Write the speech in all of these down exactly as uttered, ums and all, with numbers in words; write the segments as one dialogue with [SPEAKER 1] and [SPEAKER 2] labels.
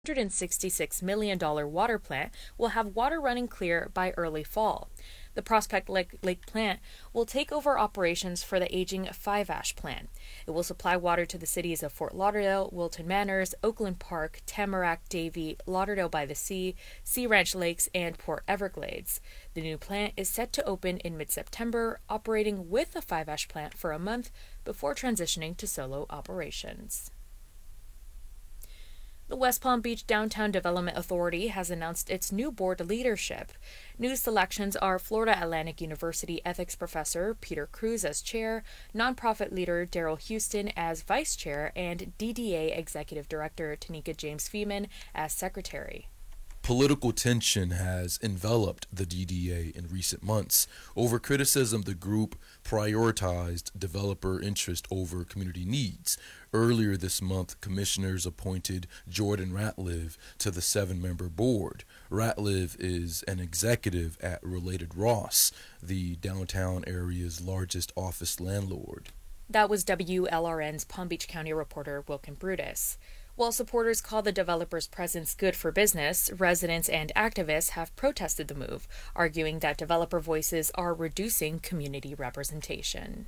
[SPEAKER 1] one hundred sixty-six million dollars water plant will have water running clear by early fall. The Prospect Lake, Lake plant will take over operations for the aging Five Ash plant. It will supply water to the cities of Fort Lauderdale, Wilton Manors, Oakland Park, Tamarack, Davie, Lauderdale by the Sea, Sea Ranch Lakes, and Port Everglades. The new plant is set to open in mid-September, operating with the Five Ash plant for a month before transitioning to solo operations. The West Palm Beach Downtown Development Authority has announced its new board leadership. New selections are Florida Atlantic University ethics professor Peter Cruz as chair, nonprofit leader Daryl Houston as vice chair, and D D A executive director Tanika James Feeman as secretary.
[SPEAKER 2] Political tension has enveloped the D D A in recent months over criticism the group prioritized developer interest over community needs. Earlier this month, commissioners appointed Jordan Ratliff to the seven-member board. Ratliff is an executive at Related Ross, the downtown area's largest office landlord.
[SPEAKER 1] That was W L R N's Palm Beach County reporter Wilkin Brutus. While supporters call the developer's presence good for business, residents and activists have protested the move, arguing that developer voices are reducing community representation.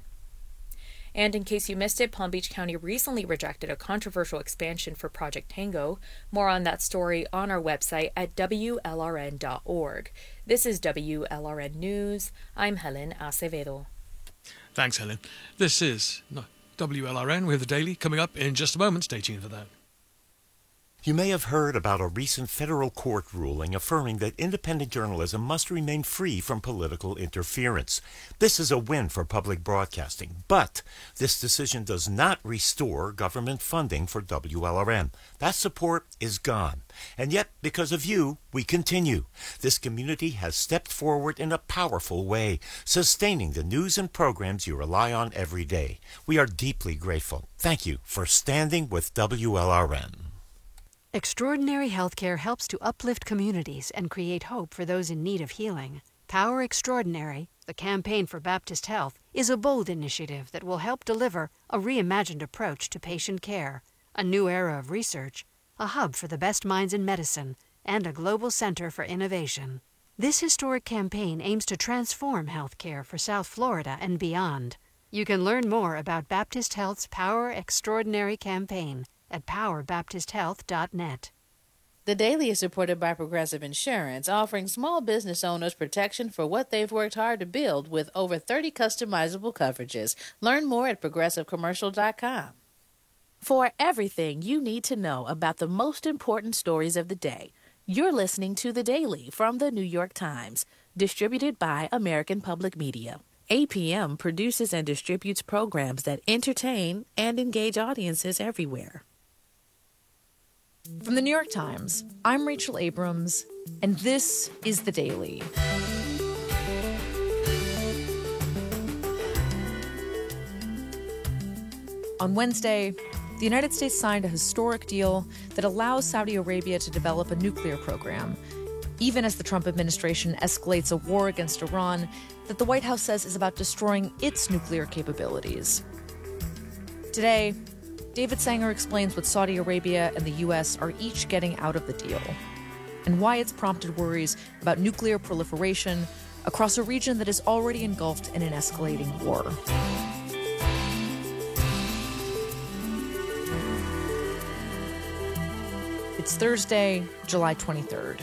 [SPEAKER 1] And in case you missed it, Palm Beach County recently rejected a controversial expansion for Project Tango. More on that story on our website at W L R N dot org. This is W L R N News. I'm Helen Acevedo.
[SPEAKER 3] Thanks, Helen. This is W L R N with the Daily coming up in just a moment. Stay tuned for that.
[SPEAKER 4] You may have heard about a recent federal court ruling affirming that independent journalism must remain free from political interference. This is a win for public broadcasting, but this decision does not restore government funding for W L R N. That support is gone. And yet, because of you, we continue. This community has stepped forward in a powerful way, sustaining the news and programs you rely on every day. We are deeply grateful. Thank you for standing with W L R N.
[SPEAKER 5] Extraordinary Healthcare helps to uplift communities and create hope for those in need of healing. Power Extraordinary, the campaign for Baptist Health, is a bold initiative that will help deliver a reimagined approach to patient care, a new era of research, a hub for the best minds in medicine, and a global center for innovation. This historic campaign aims to transform healthcare for South Florida and beyond. You can learn more about Baptist Health's Power Extraordinary campaign at power baptist health dot net.
[SPEAKER 6] The Daily is supported by Progressive Insurance, offering small business owners protection for what they've worked hard to build with over thirty customizable coverages. Learn more at progressive commercial dot com. For everything you need to know about the most important stories of the day, you're listening to The Daily from The New York Times, distributed by American Public Media. A P M produces and distributes programs that entertain and engage audiences everywhere.
[SPEAKER 7] From The New York Times, I'm Rachel Abrams, and this is The Daily. On Wednesday, the United States signed a historic deal that allows Saudi Arabia to develop a nuclear program, even as the Trump administration escalates a war against Iran that the White House says is about destroying its nuclear capabilities. Today, David Sanger explains what Saudi Arabia and the U S are each getting out of the deal, and why it's prompted worries about nuclear proliferation across a region that is already engulfed in an escalating war. It's Thursday, July twenty-third.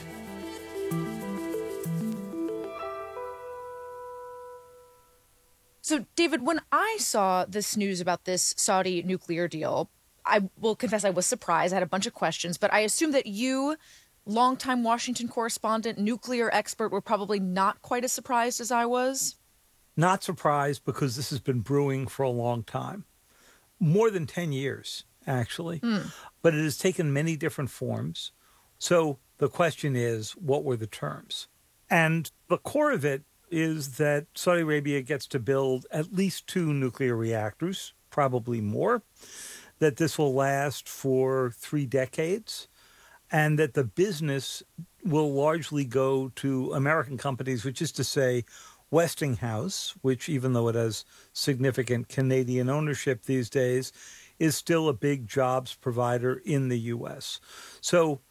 [SPEAKER 7] So, David, when I saw this news about this Saudi nuclear deal, I will confess I was surprised. I had a bunch of questions, but I assume that you, longtime Washington correspondent, nuclear expert, were probably not quite as surprised as I was.
[SPEAKER 8] Not surprised, because this has been brewing for a long time. More than ten years, actually. Mm. But it has taken many different forms. So the question is, what were the terms? And the core of it is that Saudi Arabia gets to build at least two nuclear reactors, probably more, that this will last for three decades, and that the business will largely go to American companies, which is to say Westinghouse, which, even though it has significant Canadian ownership these days, is still a big jobs provider in the U S. So